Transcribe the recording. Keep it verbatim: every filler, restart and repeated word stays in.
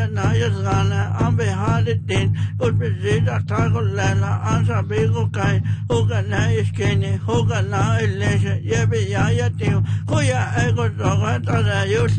ya na ya zana ambe halitin ulpizida tago lela ansa bigo kai hoga na iskene hoga na ileshe yebe ya ya tiu hoya ego doga tada